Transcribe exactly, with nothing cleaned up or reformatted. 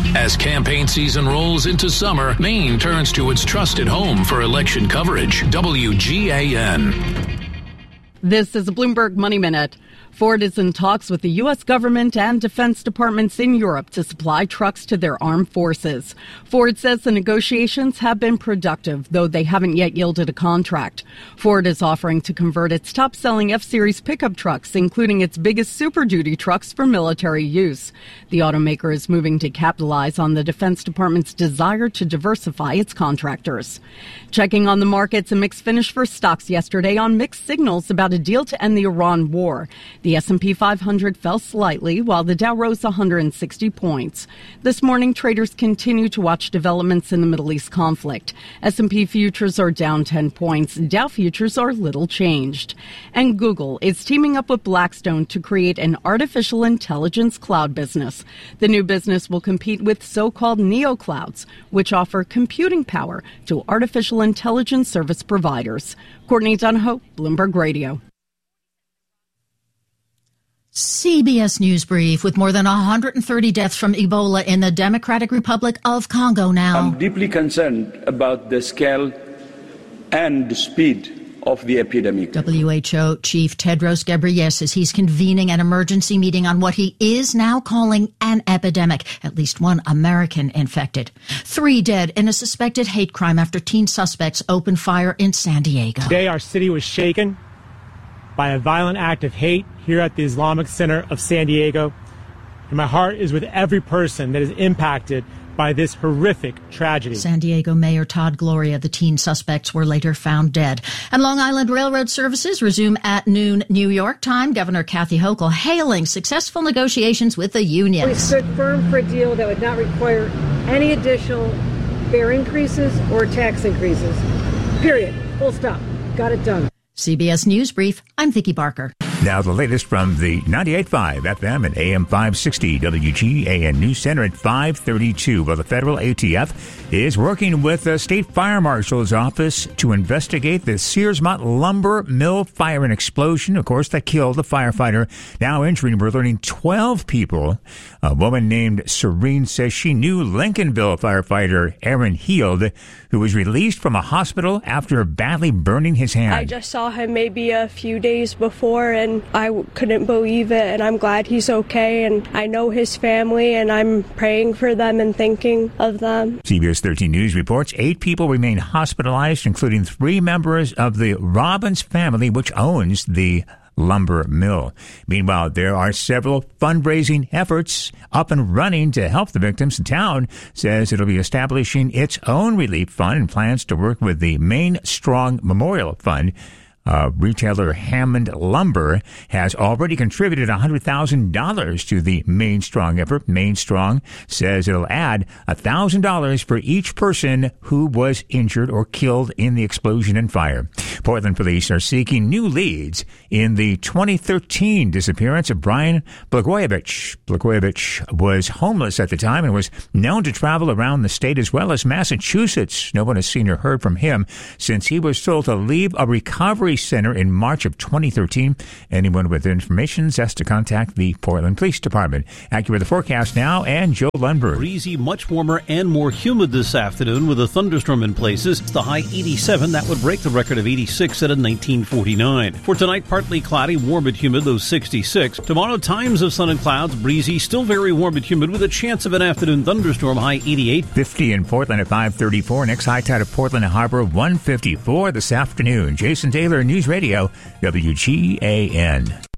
As campaign season rolls into summer, Maine turns to its trusted home for election coverage. W G A N. This is a Bloomberg Money Minute. Ford is in talks with the U S government and defense departments in Europe to supply trucks to their armed forces. Ford says the negotiations have been productive, though they haven't yet yielded a contract. Ford is offering to convert its top-selling F-Series pickup trucks, including its biggest Super Duty trucks, for military use. The automaker is moving to capitalize on the Defense Department's desire to diversify its contractors. Checking on the markets, a mixed finish for stocks yesterday on mixed signals about a deal to end the Iran war. The S and P five hundred fell slightly, while the Dow rose one hundred sixty points. This morning, traders continue to watch developments in the Middle East conflict. S and P futures are down ten points. Dow futures are little changed. And Google is teaming up with Blackstone to create an artificial intelligence cloud business. The new business will compete with so-called neoclouds, which offer computing power to artificial intelligence service providers. Courtney Donahoe, Bloomberg Radio. C B S News Brief. With more than one hundred thirty deaths from Ebola in the Democratic Republic of Congo now. I'm deeply concerned about the scale and the speed of the epidemic. W H O Chief Tedros Ghebreyesus, he's convening an emergency meeting on what he is now calling an epidemic. At least one American infected. Three dead in a suspected hate crime after teen suspects opened fire in San Diego. Today our city was shaken by a violent act of hate here at the Islamic Center of San Diego. And my heart is with every person that is impacted by this horrific tragedy. San Diego Mayor Todd Gloria. The teen suspects were later found dead. And Long Island Railroad services resume at noon New York time. Governor Kathy Hochul hailing successful negotiations with the unions. We stood firm for a deal that would not require any additional fare increases or tax increases. Period. Full stop. Got it done. C B S News Brief. I'm Vicki Barker. Now the latest from the ninety-eight point five F M and A M five sixty W G A N News Center at five thirty-two. Well, the federal A T F is working with the state fire marshal's office to investigate the Searsmont lumber mill fire and explosion, of course, that killed the firefighter. Now injuring, we're learning twelve people. A woman named Serene says she knew Lincolnville firefighter Aaron Heald, who was released from a hospital after badly burning his hand. I just saw him maybe a few days before, and I couldn't believe it, and I'm glad he's okay, and I know his family, and I'm praying for them and thinking of them. C B S thirteen News reports eight people remain hospitalized, including three members of the Robbins family, which owns the lumber mill. Meanwhile, there are several fundraising efforts up and running to help the victims. The town says it'll be establishing its own relief fund and plans to work with the Maine Strong Memorial Fund. Uh, retailer Hammond Lumber has already contributed one hundred thousand dollars to the Maine Strong effort. Maine Strong says it'll add one thousand dollars for each person who was injured or killed in the explosion and fire. Portland police are seeking new leads in the twenty thirteen disappearance of Brian Blagojevich. Blagojevich was homeless at the time and was known to travel around the state as well as Massachusetts. No one has seen or heard from him since he was told to leave a recovery center in March of twenty thirteen. Anyone with information is asked to contact the Portland Police Department. Accurate the forecast now, and Joe Lundberg. Breezy, much warmer and more humid this afternoon with a thunderstorm in places. The high eighty-seven, that would break the record of eighty-six set in nineteen forty-nine. For tonight, partly cloudy, warm but humid, those sixty-six. Tomorrow, times of sun and clouds, breezy, still very warm but humid with a chance of an afternoon thunderstorm, high eighty-eight. fifty in Portland at five thirty-four. Next high tide of Portland Harbor, one fifty-four this afternoon. Jason Taylor, News Radio, W G A N.